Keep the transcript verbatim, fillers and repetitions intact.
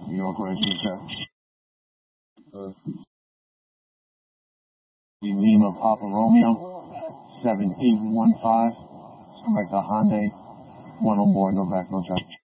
New York Register. Uh, Lima Papa Romeo, seven eight one five. Select a Hyundai, one on board, no back, no charge.